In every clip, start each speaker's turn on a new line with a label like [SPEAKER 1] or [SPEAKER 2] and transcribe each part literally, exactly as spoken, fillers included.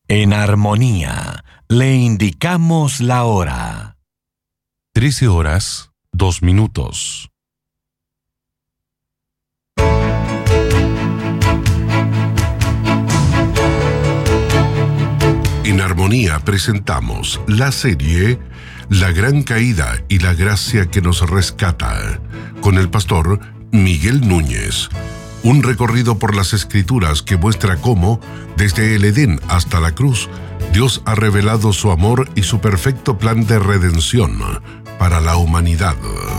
[SPEAKER 1] En armonía, le indicamos la hora.
[SPEAKER 2] Trece horas, dos minutos. En armonía presentamos la serie La Gran Caída y la Gracia que nos rescata, con el pastor Miguel Núñez. Un recorrido por las Escrituras que muestra cómo, desde el Edén hasta la cruz, Dios ha revelado su amor y su perfecto plan de redención para la humanidad.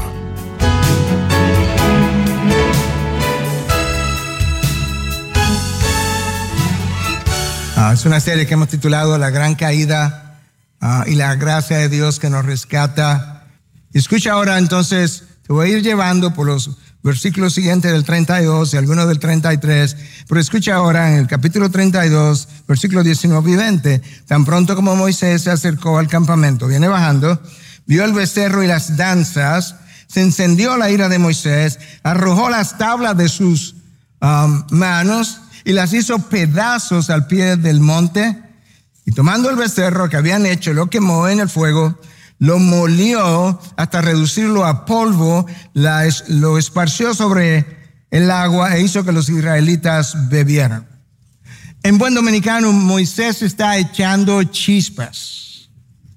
[SPEAKER 3] Ah, es una serie que hemos titulado La Gran Caída ah, y la Gracia de Dios que nos rescata. Escucha ahora, entonces, te voy a ir llevando por los versículos siguientes del treinta y dos y algunos del treinta y tres, pero escucha ahora en el capítulo treinta y dos, versículos diecinueve y veinte, tan pronto como Moisés se acercó al campamento, viene bajando, vio el becerro y las danzas, se encendió la ira de Moisés, arrojó las tablas de sus um, manos y las hizo pedazos al pie del monte, y tomando el becerro que habían hecho, lo quemó en el fuego, lo molió hasta reducirlo a polvo, la, lo esparció sobre el agua e hizo que los israelitas bebieran. En buen dominicano, Moisés está echando chispas.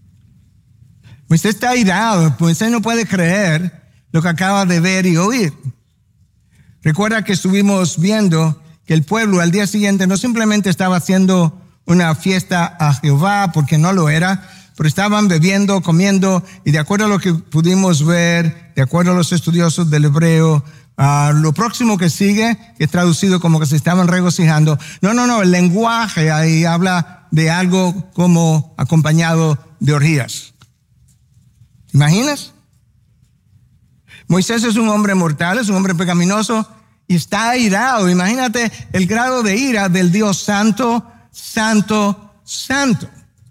[SPEAKER 3] Moisés está irado. Moisés no puede creer lo que acaba de ver y oír. Recuerda que estuvimos viendo que el pueblo al día siguiente no simplemente estaba haciendo una fiesta a Jehová, porque no lo era, pero estaban bebiendo, comiendo, y de acuerdo a lo que pudimos ver, de acuerdo a los estudiosos del hebreo, uh, lo próximo que sigue, que es traducido como que se estaban regocijando. No, no, no, el lenguaje ahí habla de algo como acompañado de orgías. ¿Te imaginas? Moisés es un hombre mortal, es un hombre pecaminoso, y está airado. Imagínate el grado de ira del Dios santo, santo, santo.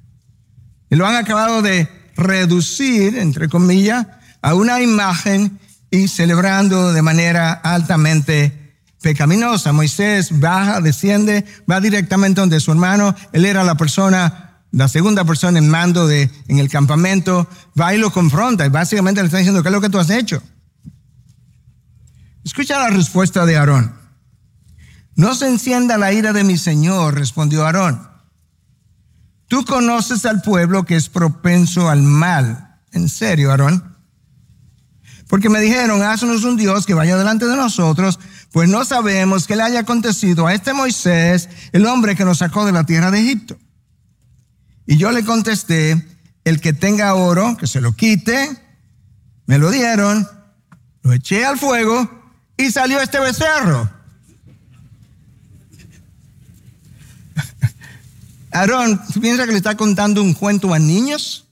[SPEAKER 3] Y lo han acabado de reducir, entre comillas, a una imagen y celebrando de manera altamente pecaminosa. Moisés baja, desciende, va directamente donde su hermano. Él era la persona, la segunda persona en mando de, en el campamento. Va y lo confronta y básicamente le está diciendo, ¿qué es lo que tú has hecho? Escucha la respuesta de Aarón. No se encienda la ira de mi Señor, respondió Aarón. Tú conoces al pueblo que es propenso al mal. ¿En serio, Aarón? Porque me dijeron, haznos un Dios que vaya delante de nosotros, pues no sabemos qué le haya acontecido a este Moisés, el hombre que nos sacó de la tierra de Egipto. Y yo le contesté, el que tenga oro, que se lo quite. Me lo dieron, lo eché al fuego y salió este becerro. Aarón, ¿tú piensas que le está contando un cuento a niños?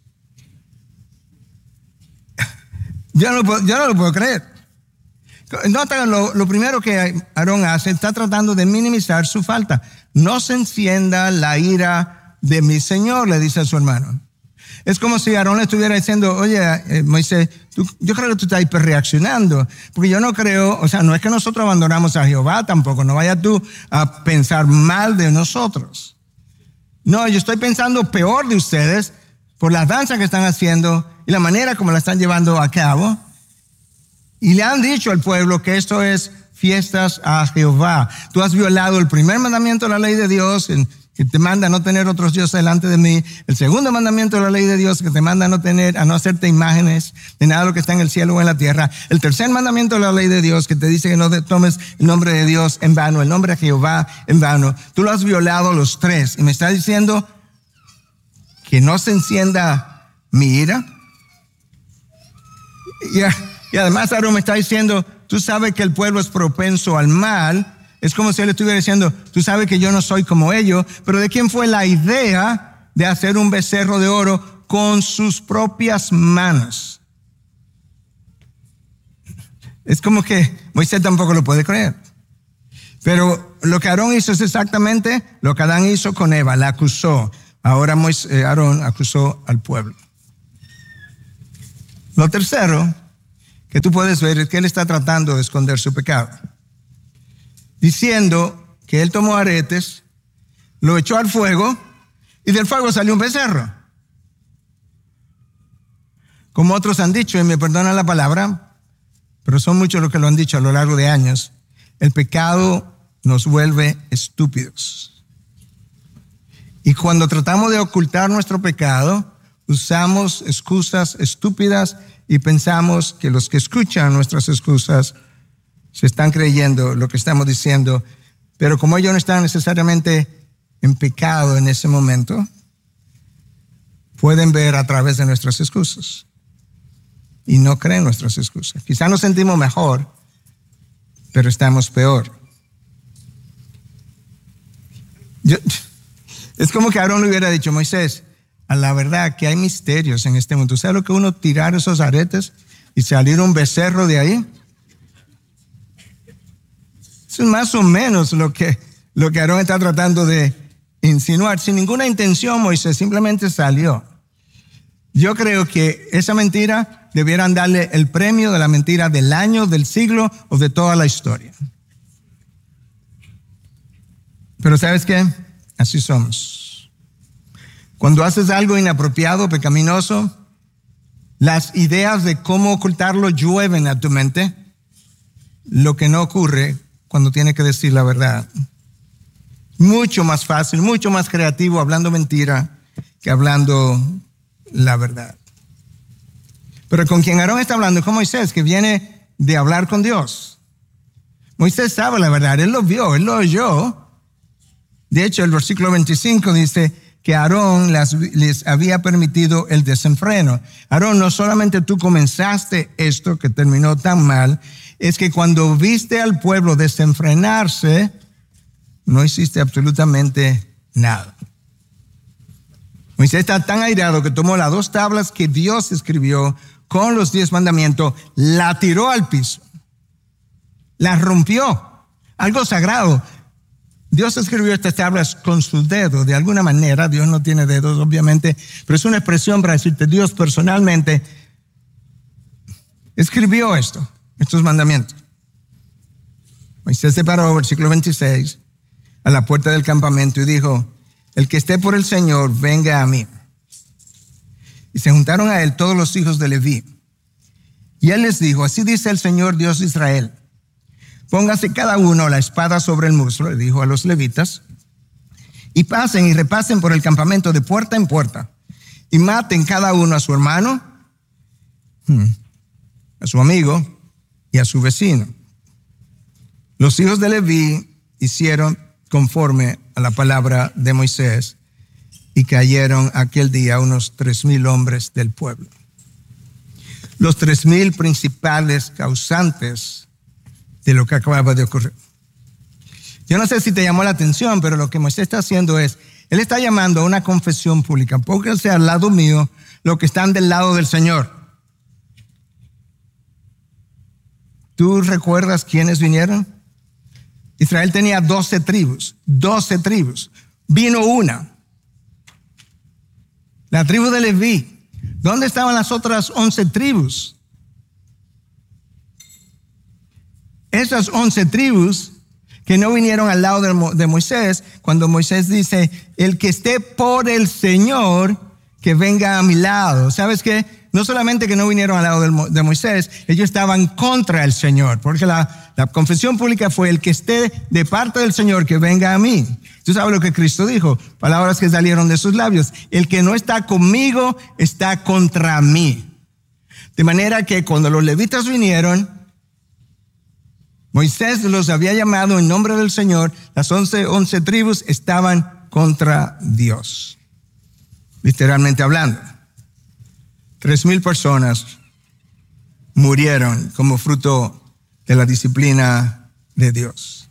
[SPEAKER 3] Yo no, puedo, yo no lo puedo creer. Nota lo, lo primero que Aarón hace, está tratando de minimizar su falta. No se encienda la ira de mi Señor, le dice a su hermano. Es como si Aarón le estuviera diciendo, oye, eh, Moisés, tú, yo creo que tú estás hiperreaccionando, porque yo no creo, o sea, no es que nosotros abandonamos a Jehová tampoco, no vayas tú a pensar mal de nosotros. No, yo estoy pensando peor de ustedes por las danzas que están haciendo y la manera como la están llevando a cabo. Y le han dicho al pueblo que esto es fiestas a Jehová. Tú has violado el primer mandamiento de la ley de Dios, que te manda a no tener otros dioses delante de mí. El segundo mandamiento de la ley de Dios, que te manda a no tener, a no hacerte imágenes de nada de lo que está en el cielo o en la tierra. El tercer mandamiento de la ley de Dios, que te dice que no tomes el nombre de Dios en vano, el nombre de Jehová en vano. Tú lo has violado los tres. Y me está diciendo que no se encienda mi ira. Y, y además Aarón me está diciendo, tú sabes que el pueblo es propenso al mal. Es como si él estuviera diciendo, tú sabes que yo no soy como ellos, pero ¿de quién fue la idea de hacer un becerro de oro con sus propias manos? Es como que Moisés tampoco lo puede creer. Pero lo que Aarón hizo es exactamente lo que Adán hizo con Eva, la acusó. Ahora Moisés, Aarón acusó al pueblo. Lo tercero que tú puedes ver es que él está tratando de esconder su pecado, diciendo que él tomó aretes, lo echó al fuego y del fuego salió un becerro. Como otros han dicho, y me perdonan la palabra, pero son muchos los que lo han dicho a lo largo de años, el pecado nos vuelve estúpidos. Y cuando tratamos de ocultar nuestro pecado, usamos excusas estúpidas y pensamos que los que escuchan nuestras excusas se están creyendo lo que estamos diciendo, pero como ellos no están necesariamente en pecado en ese momento, pueden ver a través de nuestras excusas y no creen nuestras excusas. Quizá nos sentimos mejor, pero estamos peor. Yo, es como que Aarón le hubiera dicho, Moisés, a la verdad que hay misterios en este mundo. ¿Sabes lo que uno tirar esos aretes y salir un becerro de ahí? Eso es más o menos lo que, lo que Aarón está tratando de insinuar. Sin ninguna intención, Moisés simplemente salió. Yo creo que esa mentira debieran darle el premio de la mentira del año, del siglo o de toda la historia. Pero ¿sabes qué? Así somos. Cuando haces algo inapropiado, pecaminoso, las ideas de cómo ocultarlo llueven a tu mente, lo que no ocurre cuando tienes que decir la verdad. Mucho más fácil, mucho más creativo hablando mentira que hablando la verdad. Pero con quien Aarón está hablando es con Moisés, que viene de hablar con Dios. Moisés sabe la verdad, él lo vio, él lo oyó. De hecho, el versículo veinticinco dice que Aarón las, les había permitido el desenfreno. Aarón, no solamente tú comenzaste esto que terminó tan mal, es que cuando viste al pueblo desenfrenarse, no hiciste absolutamente nada. Moisés está tan airado que tomó las dos tablas que Dios escribió con los diez mandamientos, la tiró al piso, la rompió, algo sagrado. Dios escribió estas tablas con sus dedos, de alguna manera. Dios no tiene dedos, obviamente, pero es una expresión para decirte, Dios personalmente escribió esto, estos mandamientos. Moisés se paró, versículo veintiséis, a la puerta del campamento y dijo, el que esté por el Señor, venga a mí. Y se juntaron a él todos los hijos de Leví. Y él les dijo, así dice el Señor Dios de Israel, póngase cada uno la espada sobre el muslo, le dijo a los levitas, y pasen y repasen por el campamento de puerta en puerta, y maten cada uno a su hermano, a su amigo y a su vecino. Los hijos de Leví hicieron conforme a la palabra de Moisés, y cayeron aquel día unos tres mil hombres del pueblo. Los tres mil principales causantes de lo que acaba de ocurrir. Yo no sé si te llamó la atención, pero lo que Moisés está haciendo es, él está llamando a una confesión pública. Pónganse al lado mío los que están del lado del Señor. ¿Tú recuerdas quiénes vinieron? Israel tenía doce tribus, doce tribus. Vino una, la tribu de Leví. ¿Dónde estaban las otras once tribus? Esas once tribus que no vinieron al lado de, Mo- de Moisés, cuando Moisés dice, el que esté por el Señor, que venga a mi lado. ¿Sabes qué? No solamente que no vinieron al lado de, Mo- de Moisés, ellos estaban contra el Señor, porque la, la confesión pública fue, el que esté de parte del Señor, que venga a mí. Tú sabes lo que Cristo dijo, palabras que salieron de sus labios, el que no está conmigo, está contra mí. De manera que cuando los levitas vinieron, Moisés los había llamado en nombre del Señor, las once, once tribus estaban contra Dios, literalmente hablando. Tres mil personas murieron como fruto de la disciplina de Dios.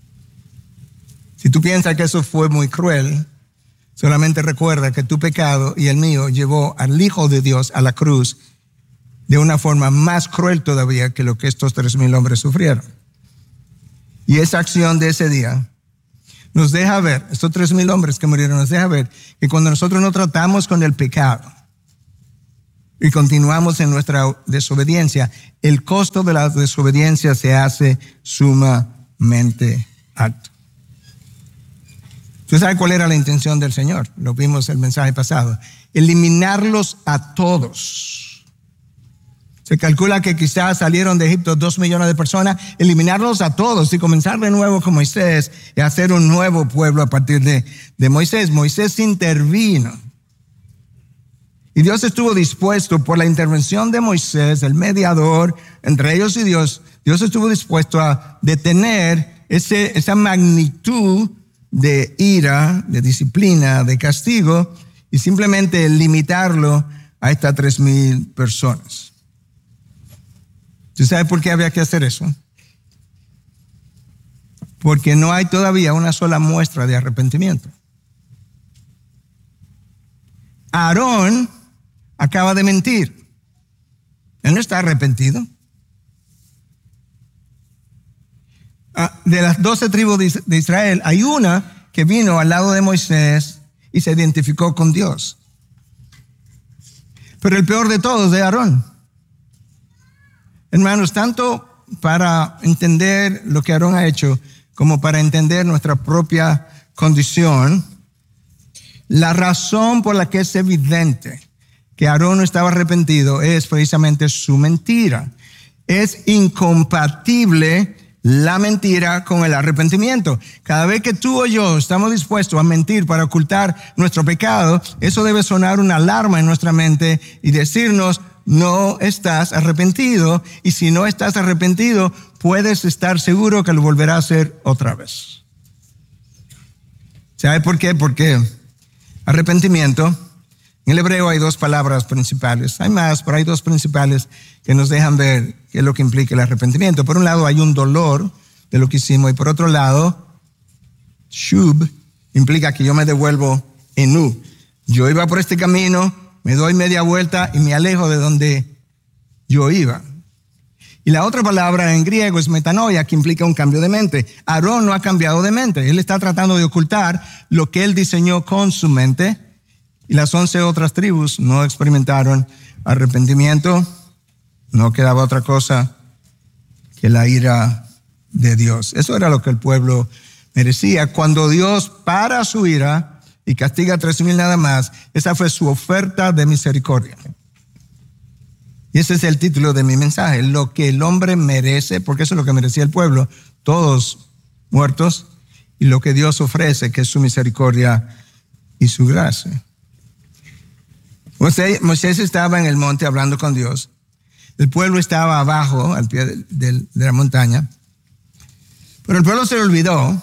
[SPEAKER 3] Si tú piensas que eso fue muy cruel, solamente recuerda que tu pecado y el mío llevó al Hijo de Dios a la cruz de una forma más cruel todavía que lo que estos tres mil hombres sufrieron. Y esa acción de ese día nos deja ver, estos tres mil hombres que murieron, nos deja ver que cuando nosotros no tratamos con el pecado y continuamos en nuestra desobediencia, el costo de la desobediencia se hace sumamente alto. ¿Usted sabe cuál era la intención del Señor? Lo vimos el mensaje pasado. Eliminarlos a todos. Se calcula que quizás salieron de Egipto dos millones de personas. Eliminarlos a todos y comenzar de nuevo con Moisés y hacer un nuevo pueblo a partir de, de Moisés. Moisés intervino. Y Dios estuvo dispuesto por la intervención de Moisés, el mediador entre ellos y Dios. Dios estuvo dispuesto a detener ese, esa magnitud de ira, de disciplina, de castigo, y simplemente limitarlo a estas tres mil personas. ¿Usted sabe por qué había que hacer eso? Porque no hay todavía una sola muestra de arrepentimiento. Aarón acaba de mentir. Él no está arrepentido. De las doce tribus de Israel, hay una que vino al lado de Moisés y se identificó con Dios. Pero el peor de todos es Aarón. Hermanos, tanto para entender lo que Aarón ha hecho, como para entender nuestra propia condición, la razón por la que es evidente que Aarón no estaba arrepentido es precisamente su mentira. Es incompatible la mentira con el arrepentimiento. Cada vez que tú o yo estamos dispuestos a mentir para ocultar nuestro pecado, eso debe sonar una alarma en nuestra mente y decirnos: no estás arrepentido, y si no estás arrepentido, puedes estar seguro que lo volverá a hacer otra vez. ¿Sabe por qué? Porque arrepentimiento, en el hebreo hay dos palabras principales. Hay más, pero hay dos principales que nos dejan ver qué es lo que implica el arrepentimiento. Por un lado hay un dolor de lo que hicimos, y por otro lado, shub implica que yo me devuelvo en u. Yo iba por este camino, me doy media vuelta y me alejo de donde yo iba. Y la otra palabra en griego es metanoia, que implica un cambio de mente. Aarón no ha cambiado de mente. Él está tratando de ocultar lo que él diseñó con su mente. Y las once otras tribus no experimentaron arrepentimiento. No quedaba otra cosa que la ira de Dios. Eso era lo que el pueblo merecía. Cuando Dios para su ira y castiga a tres mil nada más, esa fue su oferta de misericordia. Y ese es el título de mi mensaje: lo que el hombre merece, porque eso es lo que merecía el pueblo, todos muertos, y lo que Dios ofrece, que es su misericordia y su gracia. Moisés estaba en el monte hablando con Dios. El pueblo estaba abajo, al pie de, de, de la montaña. Pero el pueblo se le olvidó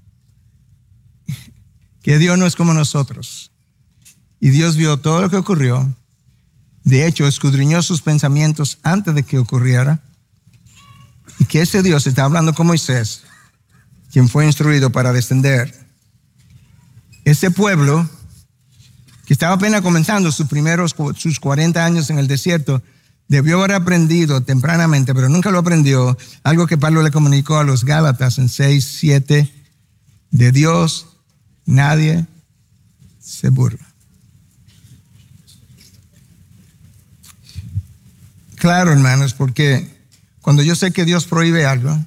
[SPEAKER 3] que Dios no es como nosotros. Y Dios vio todo lo que ocurrió. De hecho, escudriñó sus pensamientos antes de que ocurriera. Y que ese Dios está hablando con Moisés, quien fue instruido para descender. Ese pueblo, que estaba apenas comenzando sus primeros, sus cuarenta años en el desierto, debió haber aprendido tempranamente, pero nunca lo aprendió, algo que Pablo le comunicó a los Gálatas en seis, siete: de Dios nadie se burla. Claro, hermanos, porque cuando yo sé que Dios prohíbe algo,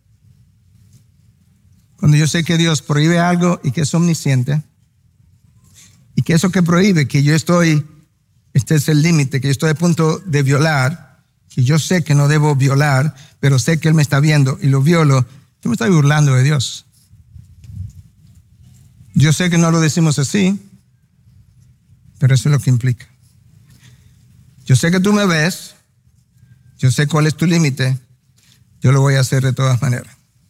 [SPEAKER 3] cuando yo sé que Dios prohíbe algo y que es omnisciente, y que eso que prohíbe, que yo estoy, este es el límite, que yo estoy a punto de violar, que yo sé que no debo violar, pero sé que Él me está viendo y lo violo, yo me estoy burlando de Dios. Yo sé que no lo decimos así, pero eso es lo que implica. Yo sé que tú me ves, yo sé cuál es tu límite, yo lo voy a hacer de todas maneras.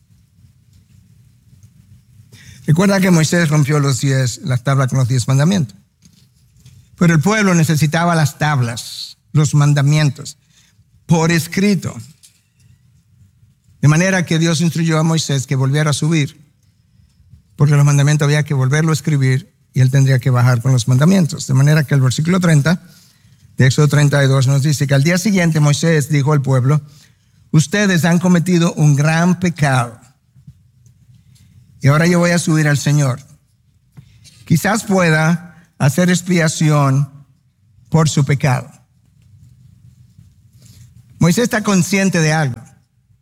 [SPEAKER 3] Recuerda que Moisés rompió los diez, las tablas con los diez mandamientos. Pero el pueblo necesitaba las tablas, los mandamientos, por escrito. De manera que Dios instruyó a Moisés que volviera a subir, porque los mandamientos había que volverlo a escribir y él tendría que bajar con los mandamientos. De manera que el versículo treinta de Éxodo treinta y dos nos dice que al día siguiente Moisés dijo al pueblo: ustedes han cometido un gran pecado. Y ahora yo voy a subir al Señor. Quizás pueda hacer expiación por su pecado. Moisés está consciente de algo.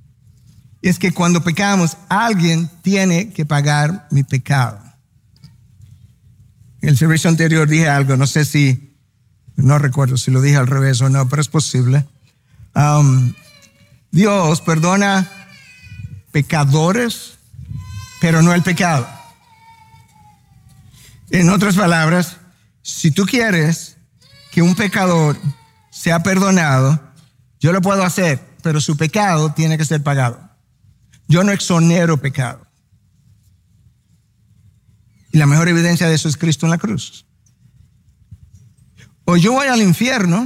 [SPEAKER 3] Es que cuando pecamos, alguien tiene que pagar mi pecado. En el servicio anterior dije algo, no sé si, no recuerdo si lo dije al revés o no, pero es posible. Um, Dios perdona pecadores, pero no el pecado. En otras palabras, si tú quieres que un pecador sea perdonado, yo lo puedo hacer, pero su pecado tiene que ser pagado. Yo no exonero pecado. Y la mejor evidencia de eso es Cristo en la cruz. O yo voy al infierno,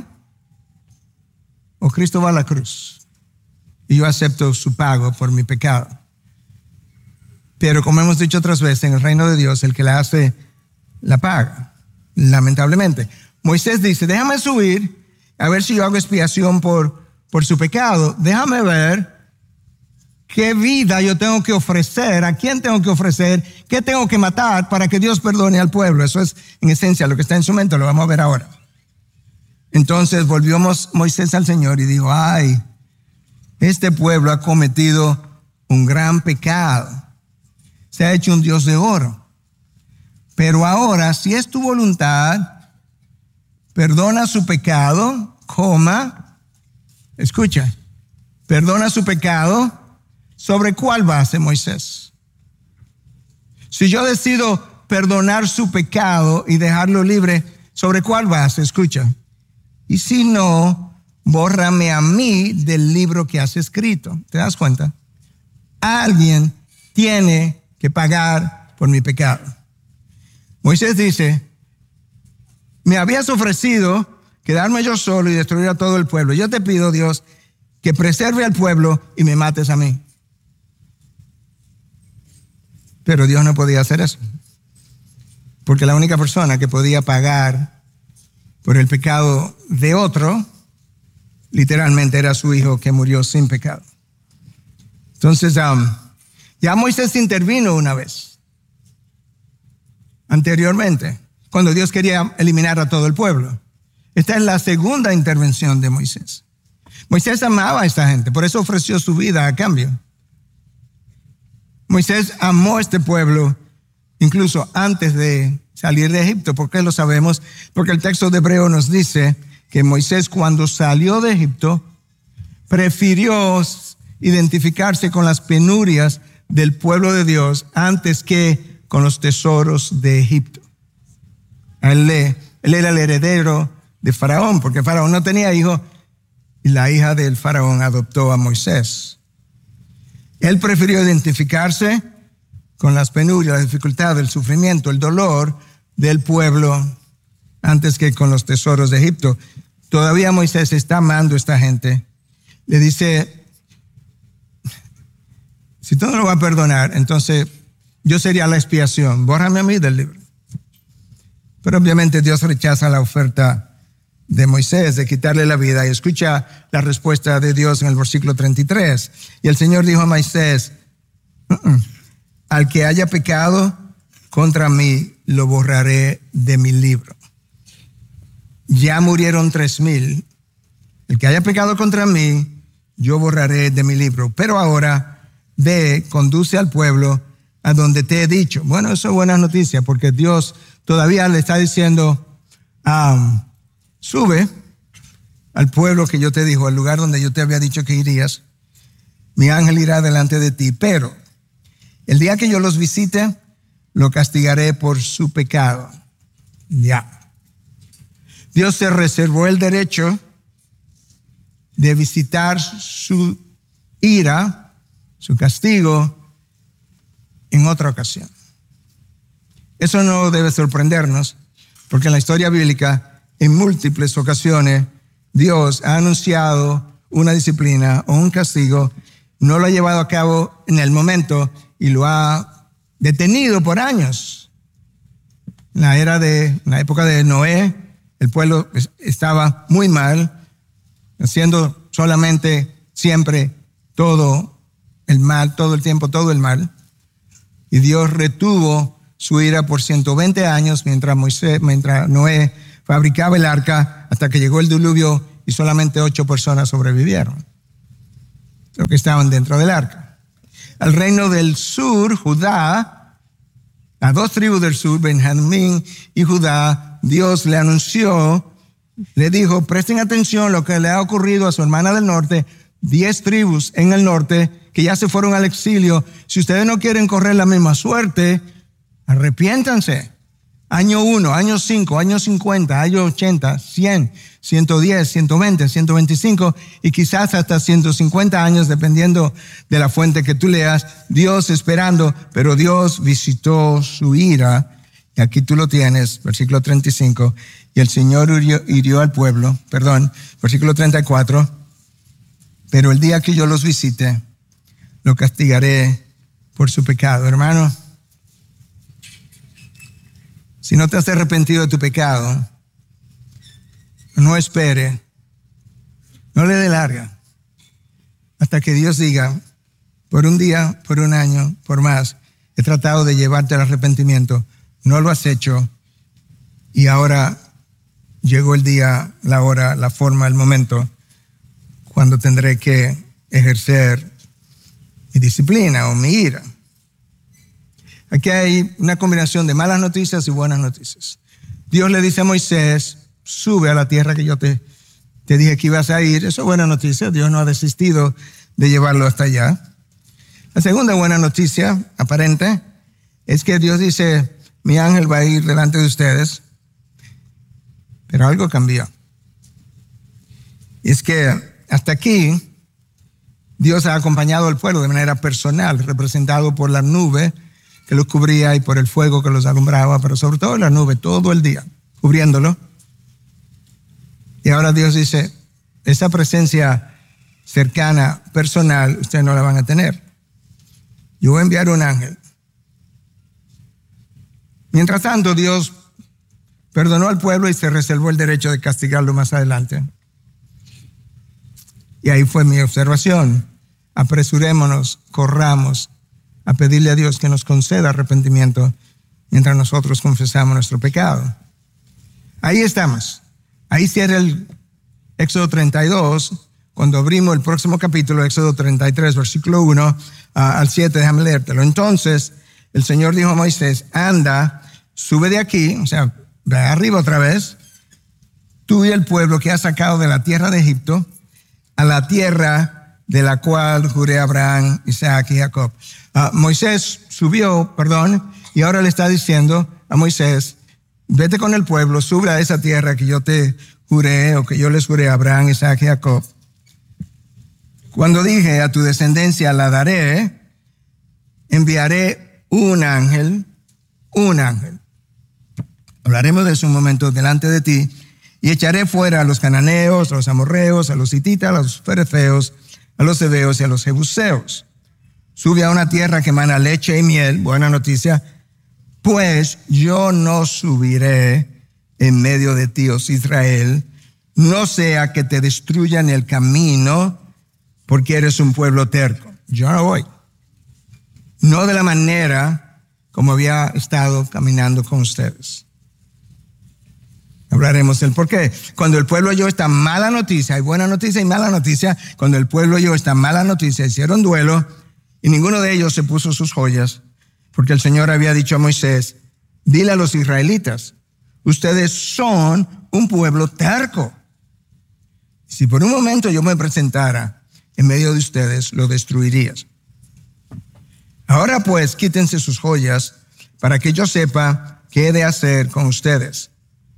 [SPEAKER 3] o Cristo va a la cruz. Y yo acepto su pago por mi pecado. Pero como hemos dicho otras veces, en el reino de Dios, el que la hace, la paga. Lamentablemente. Moisés dice, déjame subir, a ver si yo hago expiación por, por su pecado. Déjame ver qué vida yo tengo que ofrecer, a quién tengo que ofrecer, qué tengo que matar para que Dios perdone al pueblo. Eso es en esencia lo que está en su mente, lo vamos a ver ahora. Entonces volvió Moisés al Señor y dijo, ay, este pueblo ha cometido un gran pecado. Se ha hecho un Dios de oro. Pero ahora, si es tu voluntad, perdona su pecado, coma, escucha, perdona su pecado. ¿Sobre cuál base, Moisés? Si yo decido perdonar su pecado y dejarlo libre, ¿sobre cuál base? Escucha. Y si no, bórrame a mí del libro que has escrito. ¿Te das cuenta? Alguien tiene que pagar por mi pecado. Moisés dice, me habías ofrecido quedarme yo solo y destruir a todo el pueblo. Yo te pido, Dios, que preserve al pueblo y me mates a mí. Pero Dios no podía hacer eso. Porque la única persona que podía pagar por el pecado de otro, literalmente era su hijo que murió sin pecado. Entonces, um, ya Moisés intervino una vez. Anteriormente, cuando Dios quería eliminar a todo el pueblo. Esta es la segunda intervención de Moisés. Moisés amaba a esta gente, por eso ofreció su vida a cambio. Moisés amó a este pueblo incluso antes de salir de Egipto. ¿Por qué lo sabemos? Porque el texto de Hebreo nos dice que Moisés, cuando salió de Egipto, prefirió identificarse con las penurias del pueblo de Dios antes que con los tesoros de Egipto. Él, él era el heredero de Faraón, porque Faraón no tenía hijo y la hija del Faraón adoptó a Moisés. Él prefirió identificarse con las penurias, la dificultad, el sufrimiento, el dolor del pueblo antes que con los tesoros de Egipto. Todavía Moisés está amando a esta gente. Le dice, si tú no lo vas a perdonar, entonces yo sería la expiación. Bórrame a mí del libro. Pero obviamente Dios rechaza la oferta de Moisés de quitarle la vida, y escucha la respuesta de Dios en el versículo treinta y tres. Y el Señor dijo a Moisés, uh-uh, al que haya pecado contra mí, lo borraré de mi libro. Ya murieron tres mil. El que haya pecado contra mí, yo borraré de mi libro. Pero ahora, ve, conduce al pueblo a donde te he dicho. Bueno, eso es buena noticia, porque Dios todavía le está diciendo, um, sube al pueblo que yo te dijo, al lugar donde yo te había dicho que irías. Mi ángel irá delante de ti, pero el día que yo los visite, lo castigaré por su pecado. Ya. Dios se reservó el derecho de visitar su ira, su castigo, en otra ocasión. Eso no debe sorprendernos, porque en la historia bíblica, en múltiples ocasiones, Dios ha anunciado una disciplina o un castigo, no lo ha llevado a cabo en el momento y lo ha detenido por años. En la era de, en la época de Noé, el pueblo estaba muy mal, haciendo solamente siempre todo el mal, todo el tiempo todo el mal. Y Dios retuvo su ira por ciento veinte años mientras Moisés, mientras Noé fabricaba el arca, hasta que llegó el diluvio y solamente ocho personas sobrevivieron, los que estaban dentro del arca. Al reino del sur, Judá, a dos tribus del sur, Benjamín y Judá, Dios le anunció, le dijo, presten atención a lo que le ha ocurrido a su hermana del norte, diez tribus en el norte que ya se fueron al exilio. Si ustedes no quieren correr la misma suerte, arrepiéntanse. Año uno, año cinco, año cincuenta, año ochenta, cien, ciento diez, ciento veinte, ciento veinticinco y quizás hasta ciento cincuenta años, dependiendo de la fuente que tú leas. Dios esperando, pero Dios visitó su ira. Y aquí tú lo tienes, versículo treinta y cinco. Y el Señor hirió, hirió al pueblo, perdón, versículo treinta y cuatro. Pero el día que yo los visite, lo castigaré por su pecado. Hermano, si no te has arrepentido de tu pecado, no espere, no le dé larga, hasta que Dios diga, por un día, por un año, por más, he tratado de llevarte al arrepentimiento, no lo has hecho, y ahora llegó el día, la hora, la forma, el momento, cuando tendré que ejercer mi disciplina o mi ira. Aquí hay una combinación de malas noticias y buenas noticias. Dios le dice a Moisés, sube a la tierra que yo te, te dije que ibas a ir. Eso es buena noticia. Dios no ha desistido de llevarlo hasta allá. La segunda buena noticia aparente es que Dios dice, mi ángel va a ir delante de ustedes. Pero algo cambió. Y es que hasta aquí Dios ha acompañado al pueblo de manera personal, representado por la nube que los cubría y por el fuego que los alumbraba, pero sobre todo la nube todo el día, cubriéndolo. Y ahora Dios dice, esa presencia cercana, personal, ustedes no la van a tener. Yo voy a enviar un ángel. Mientras tanto, Dios perdonó al pueblo y se reservó el derecho de castigarlo más adelante. Y ahí fue mi observación. Apresurémonos, corramos a pedirle a Dios que nos conceda arrepentimiento mientras nosotros confesamos nuestro pecado. Ahí estamos. Ahí cierra el Éxodo treinta y dos. Cuando abrimos el próximo capítulo, Éxodo treinta y tres, versículo uno uh, al siete, déjame leértelo. Entonces, el Señor dijo a Moisés, anda, sube de aquí, o sea, ve arriba otra vez, tú y el pueblo que has sacado de la tierra de Egipto, a la tierra de la cual juré a Abraham, Isaac y Jacob. Uh, Moisés subió, perdón, y ahora le está diciendo a Moisés, vete con el pueblo, sube a esa tierra que yo te juré, o que yo les juré a Abraham, Isaac y Jacob. Cuando dije, a tu descendencia la daré, enviaré un ángel, un ángel. Hablaremos de eso un momento delante de ti, y echaré fuera a los cananeos, a los amorreos, a los hititas, a los ferefeos, a los heveos y a los jebuseos. Sube a una tierra que emana leche y miel, buena noticia, pues yo no subiré en medio de ti, oh Israel, no sea que te destruyan el camino, porque eres un pueblo terco. Yo no voy. No de la manera como había estado caminando con ustedes. Hablaremos del por qué. Cuando el pueblo oyó esta mala noticia, hay buena noticia y mala noticia. Cuando el pueblo oyó esta mala noticia, hicieron duelo y ninguno de ellos se puso sus joyas, porque el Señor había dicho a Moisés, dile a los israelitas, ustedes son un pueblo terco. Si por un momento yo me presentara en medio de ustedes, lo destruirías. Ahora pues, quítense sus joyas para que yo sepa qué he de hacer con ustedes.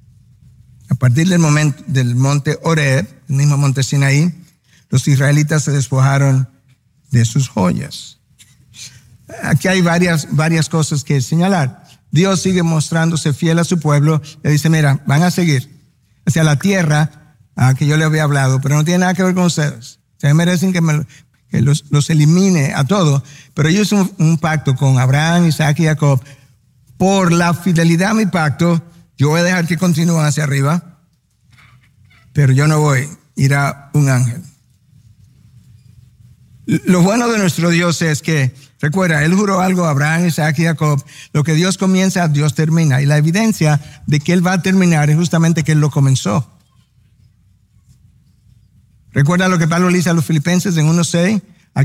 [SPEAKER 3] A partir del momento del monte Horeb, el mismo monte Sinaí, los israelitas se despojaron de sus joyas. Aquí hay varias, varias cosas que señalar. Dios sigue mostrándose fiel a su pueblo. Le dice, mira, van a seguir hacia la tierra a que yo le había hablado, pero no tiene nada que ver con ustedes. Ustedes merecen que, me, que los, los elimine a todos, pero yo hice un, un pacto con Abraham, Isaac y Jacob. Por la fidelidad a mi pacto, yo voy a dejar que continúen hacia arriba, pero yo no voy, irá un ángel. Lo bueno de nuestro Dios es que, recuerda, Él juró algo a Abraham, Isaac y Jacob. Lo que Dios comienza, Dios termina. Y la evidencia de que Él va a terminar es justamente que Él lo comenzó. Recuerda lo que Pablo le dice a los filipenses en uno seis.